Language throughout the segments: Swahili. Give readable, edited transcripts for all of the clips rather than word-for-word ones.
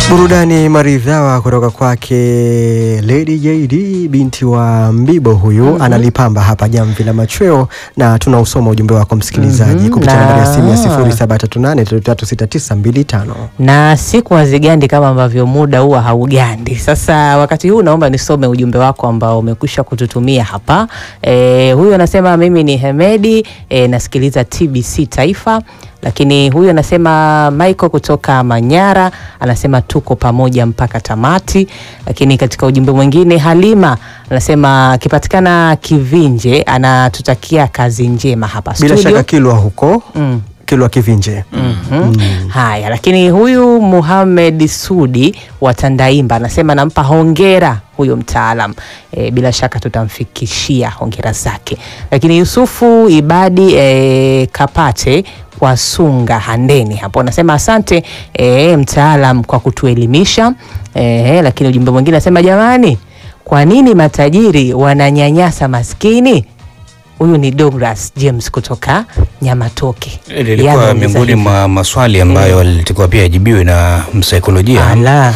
Burudani maridhawa kutoka kwake Lady JD binti wa Mbibo huyu analipamba hapa Jamvi la Machweo, na tunausoma ujumbe wako msikilizaji kupitia nambari ya simu ya 0738336925. Na siku hazigandi kama ambavyo muda huwa haugandi. Sasa wakati huu naomba nisome ujumbe wako ambao umekwisha kututumia hapa. Huyu anasema mimi ni Hemedi, nasikiliza TBC Taifa. Lakini huyu anasema Michael kutoka Manyara, anasema tuko pamoja mpaka tamati. Lakini katika ujumbe mwingine Halima anasema akipatikana Kivinje anatutakia kazi njema hapa studio. Bila shaka Kilwa huko. Kilwa Kivinje. Haya, lakini huyu Muhammad Sudi wa Tandaimba anasema nampa hongera huyo mtaalam. Bila shaka tutamfikishia hongera zake. Lakini Yusufu Ibadi Kapate kwa Sunga Handeni hapo anasema asante mtaalam kwa kutuelimisha. Lakini ujumbe mwingine anasema jamani, kwa nini matajiri wananyanyasa maskini? Huyu ni Douglas James kutoka Nyamatoke. Ilikuwa miongoni mwa maswali ambayo alitakiwa pia ajibiwe na msaikolojia. Ala.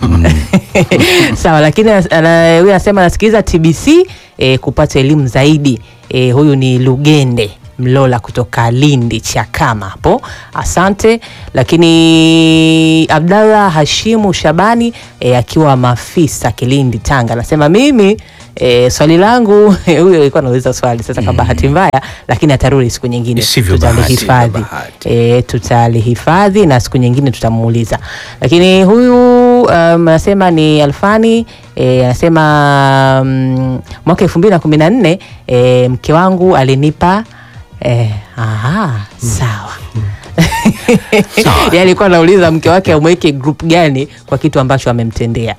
Sawa, lakini huyu anasema anasikiliza TBC kupata elimu zaidi. Huyu ni Lugende Mlola kutoka Lindi Chakama hapo. Asante. Lakini Abdallah Hashimu Shabani akiwa Mafisa Kilindi Tanga anasema mimi swali langu huyo alikuwa anauliza swali sasa kwa bahati mbaya, lakini atarudi siku nyingine tutalihifadhi. Tutalihifadhi na siku nyingine tutamuuliza. Lakini huyu anasema ni Alfani, anasema mwaka 2014 mke wangu alinipa sawa. Yaani alikuwa anauliza mke wake amweke group gani kwa kitu ambacho amemtendea.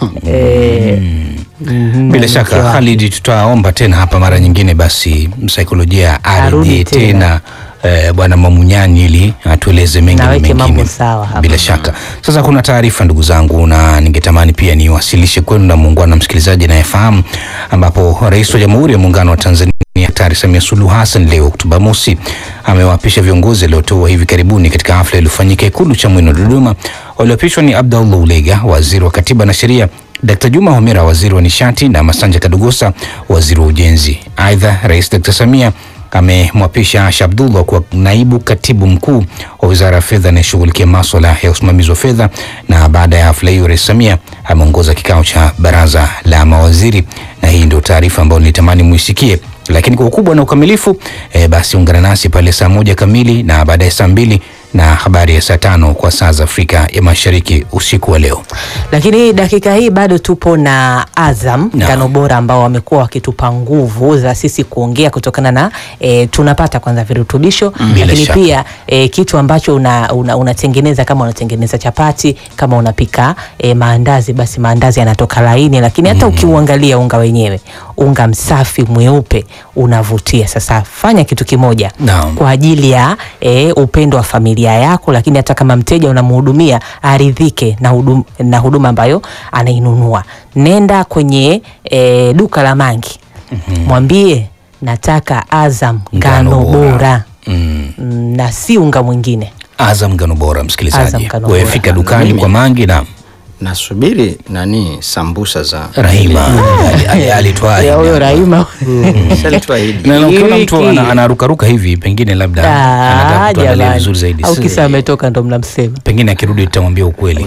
Bila shaka Khalid, tutaomba tena hapa mara nyingine basi msaikolojia arudi tena bwana Mamunyani ili atueleze mengi mengine. Bila shaka. Sasa kuna taarifa ndugu zangu, na ningetamani pia niwasilishe kwenu na muungano msikilizaji anayefahamu, ambapo Rais wa Jamhuri ya Muungano wa Tanzania Daktari Samia Suluhu Hassan leo Oktoba mosi amewaapisha viongozi waliotoa hivi karibuni katika hafla iliyofanyika Ikulu Chamwino Dodoma. Walioapishwa ni Abdallah Ulega, waziri wa Katiba na Sheria, Dr. Juma Homera, waziri wa Nishati, na Masanja Kadogosa, waziri wa Ujenzi. Aidha, Rais Dr. Samia amemwapisha Asha Abdullah kwa naibu katibu mkuu wa Wizara ya Fedha anayeshughulikia masuala ya usimamizi wa fedha. Na baada ya hafla hiyo, Rais Samia ameongoza kikao cha baraza la mawaziri, na hii ndio taarifa ambayo nilitamani muisikie. Lakini kwa ukubwa na ukamilifu basi ungana nasi pale saa 1 kamili na baadaye saa 2 na habari ya saa 5 kwa saa za Afrika ya Mashariki usiku wa leo. Lakini dakika hii bado tupo na Azam Ngano Bora ambao wamekuwa wakitupa nguvu za sisi kuongea kutokana na tunapata kwanza virutubisho, lakini pia kitu ambacho unatengeneza kama unatengeneza chapati, kama unapika maandazi, basi maandazi yanatoka laini, lakini hata ukiuangalia unga wenyewe, unga msafi mweupe unavutia. Sasa fanya kitu kimoja kwa ajili ya upendo wa familia yako, lakini hata kama mteja unamhudumia aridhike na huduma ambayo anainunua. Nenda kwenye duka la Mangi, mwambie nataka Azam Ngano Bora na si unga mwingine. Azam Ngano Bora, msikilizaji, wewe fika dukani kwa Mangi na nasubiri nani sambusa za Rahima. Alitwahi huyo Rahima. Na ukiona mtu anarukaruka hivi, pengine labda anataka kuangalia vizuri zaidi. Au kisa ametoka ndo mnamsema. Pengine akirudi tutamwambia ukweli.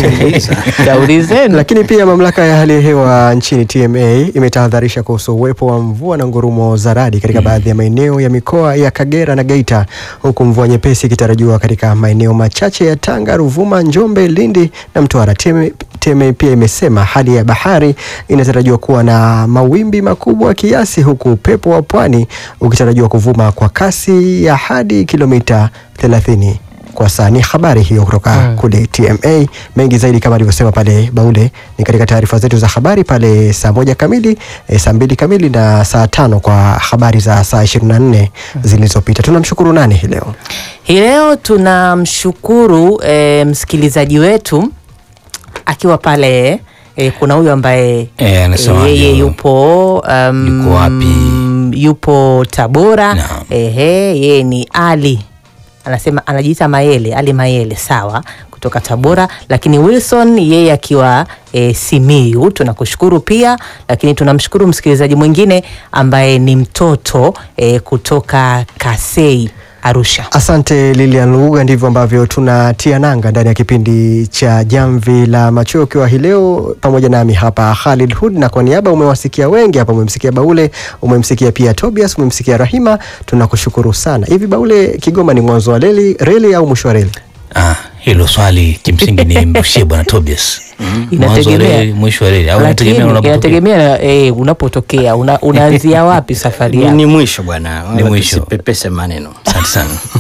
Lakini pia mamlaka ya hali ya hewa nchini TMA imetahadharisha kuhusu uwepo wa mvua na ngurumo za radi katika baadhi ya maeneo ya mikoa ya Kagera na Geita, huku mvua nyepesi ikitarajiwa katika maeneo machache ya Tanga, Ruvuma, Njombe, Lindi na Mtwara. TMA pia imesema hali ya bahari inatarajiwa kuwa na mawimbi makubwa kiasi, huku upepo wa pwani ukitarajiwa kuvuma kwa kasi ya hadi kilomita 30 kwa saa. Ni habari hiyo kutoka kule TMA. Mengi zaidi kama alivyosema pale Baule ni katika taarifa zetu za habari pale saa 1 kamili, saa 2 kamili na saa 5 kwa habari za saa 24 zilizopita. Tunamshukuru nani hii leo? Hii leo tunamshukuru msikilizaji wetu akiwa pale kuna huyu ambaye yeye yupo wapi? Yupo Tabora. Yeye ni Ali, anasema anajiita Mayele, Ali Mayele, sawa. kutoka Tabora, lakini Wilson yeye akiwa Simiyu, tunakushukuru pia, lakini tunamshukuru msikilizaji mwingine ambaye ni mtoto kutoka Kasei, Arusha. Asante Lilian Luga. Ndivyo ambavyo tunatia nanga ndani ya kipindi cha Jamvi la Machweo kwa hii leo, pamoja nami hapa Khalid Hood, na kwa niaba umewasikia wengi hapa, umemsikia Baule, umemsikia pia Tobias, umemsikia Rahima. Tunakushukuru sana. Hivi Baule, Kigoma ni mwanzo wa reli au mwisho wa reli? Hilo swali kimsingi ni mrushie bwana Tobias. Inategemea mwisho wa reli au inategemea unapotokea unaanzia wapi safari yako. Ni mwisho bwana. Ni mwisho. Usipepese maneno. Asante sana.